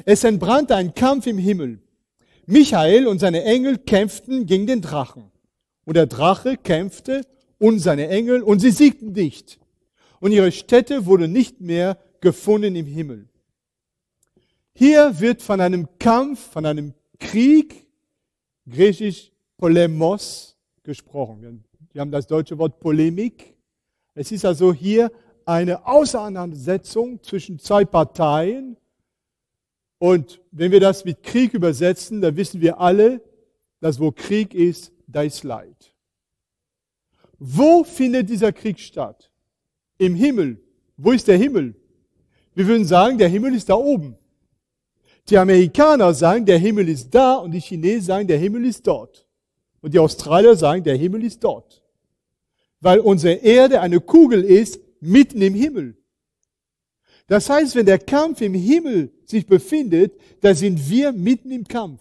Es entbrannte ein Kampf im Himmel. Michael und seine Engel kämpften gegen den Drachen. Und der Drache kämpfte und seine Engel und sie siegten nicht. Und ihre Stätte wurde nicht mehr gefunden im Himmel. Hier wird von einem Kampf, von einem Krieg, griechisch Polemos, gesprochen. Wir haben das deutsche Wort Polemik. Es ist also hier eine Auseinandersetzung zwischen zwei Parteien. Und wenn wir das mit Krieg übersetzen, dann wissen wir alle, dass wo Krieg ist, da ist Leid. Wo findet dieser Krieg statt? Im Himmel. Wo ist der Himmel? Wir würden sagen, der Himmel ist da oben. Die Amerikaner sagen, der Himmel ist da und die Chinesen sagen, der Himmel ist dort. Und die Australier sagen, der Himmel ist dort. Weil unsere Erde eine Kugel ist, mitten im Himmel. Das heißt, wenn der Kampf im Himmel sich befindet, da sind wir mitten im Kampf.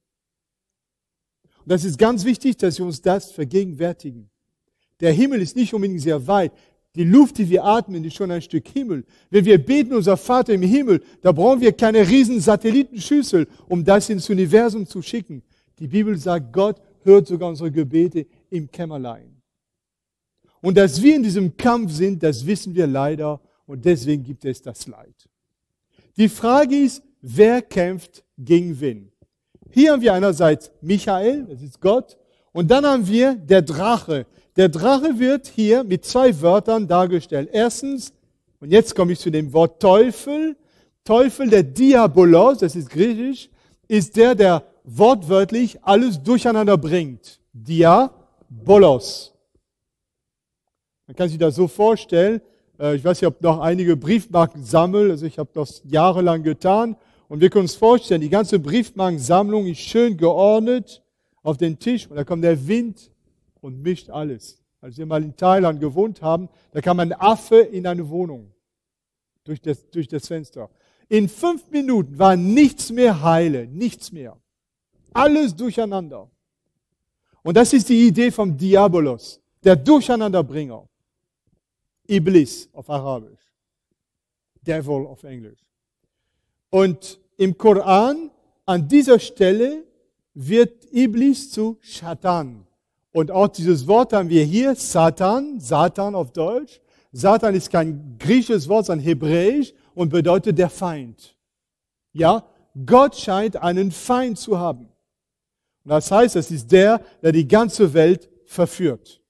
Und das ist ganz wichtig, dass wir uns das vergegenwärtigen. Der Himmel ist nicht unbedingt sehr weit. Die Luft, die wir atmen, ist schon ein Stück Himmel. Wenn wir beten, unser Vater im Himmel, da brauchen wir keine riesen Satellitenschüssel, um das ins Universum zu schicken. Die Bibel sagt, Gott hört sogar unsere Gebete im Kämmerlein. Und dass wir in diesem Kampf sind, das wissen wir leider und deswegen gibt es das Leid. Die Frage ist, wer kämpft gegen wen? Hier haben wir einerseits Michael, das ist Gott, und dann haben wir der Drache. Der Drache wird hier mit zwei Wörtern dargestellt. Erstens, und jetzt komme ich zu dem Wort Teufel. Teufel, der Diabolos, das ist griechisch, ist der wortwörtlich alles durcheinander bringt. Diabolos. Man kann sich das so vorstellen, ich weiß nicht, ob noch einige Briefmarken sammeln, also ich habe das jahrelang getan und wir können uns vorstellen, die ganze Briefmarkensammlung ist schön geordnet auf den Tisch und da kommt der Wind und mischt alles. Als wir mal in Thailand gewohnt haben, da kam ein Affe in eine Wohnung durch das Fenster. In 5 Minuten war nichts mehr heile, nichts mehr. Alles durcheinander. Und das ist die Idee vom Diabolos, der Durcheinanderbringer. Iblis auf Arabisch. Devil auf Englisch. Und im Koran, an dieser Stelle, wird Iblis zu Shaitan. Und auch dieses Wort haben wir hier, Satan, Satan auf Deutsch. Satan ist kein griechisches Wort, sondern hebräisch und bedeutet der Feind. Ja, Gott scheint einen Feind zu haben. Und das heißt, es ist der die ganze Welt verführt.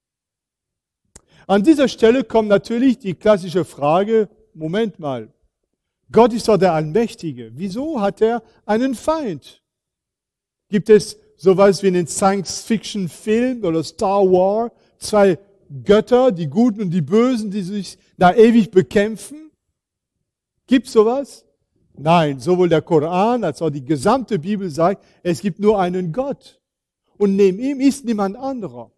An dieser Stelle kommt natürlich die klassische Frage, Moment mal, Gott ist doch der Allmächtige. Wieso hat er einen Feind? Gibt es sowas wie einen Science-Fiction-Film oder Star Wars, 2 Götter, die Guten und die Bösen, die sich da ewig bekämpfen? Gibt es sowas? Nein, sowohl der Koran als auch die gesamte Bibel sagt, es gibt nur einen Gott. Und neben ihm ist niemand anderer.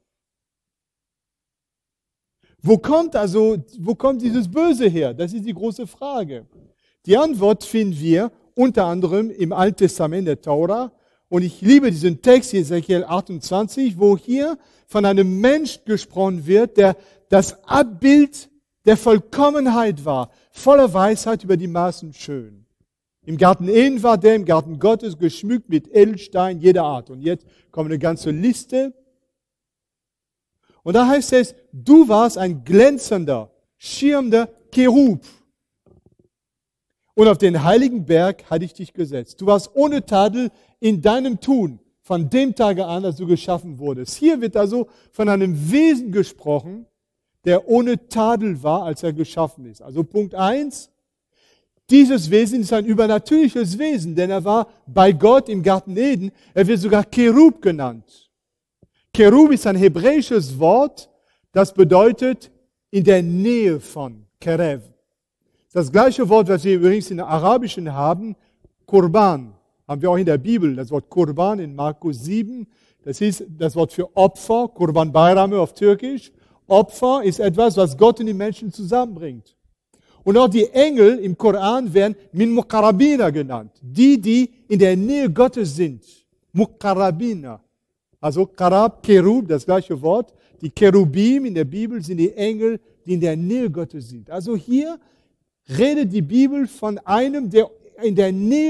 Wo kommt dieses Böse her? Das ist die große Frage. Die Antwort finden wir unter anderem im Alten Testament der Tora. Und ich liebe diesen Text, Ezekiel 28, wo hier von einem Mensch gesprochen wird, der das Abbild der Vollkommenheit war, voller Weisheit über die Maßen schön. Im Garten Eden war der, im Garten Gottes, geschmückt mit Edelstein jeder Art. Und jetzt kommt eine ganze Liste. Und da heißt es, du warst ein glänzender, schirmender Cherub. Und auf den heiligen Berg hatte ich dich gesetzt. Du warst ohne Tadel in deinem Tun, von dem Tage an, als du geschaffen wurdest. Hier wird also von einem Wesen gesprochen, der ohne Tadel war, als er geschaffen ist. Also Punkt 1, dieses Wesen ist ein übernatürliches Wesen, denn er war bei Gott im Garten Eden. Er wird sogar Cherub genannt. Cherub ist ein hebräisches Wort, das bedeutet in der Nähe von, Kerev. Das gleiche Wort, was wir übrigens in der Arabischen haben, Kurban, haben wir auch in der Bibel. Das Wort Kurban in Markus 7, das ist das Wort für Opfer, Kurban Bayrame auf Türkisch. Opfer ist etwas, was Gott und die Menschen zusammenbringt. Und auch die Engel im Koran werden Min Muqarrabina genannt. Die in der Nähe Gottes sind. Muqarrabina. Also Karab, Cherub, das gleiche Wort. Die Cherubim in der Bibel sind die Engel, die in der Nähe Gottes sind. Also hier redet die Bibel von einem, der in der Nähe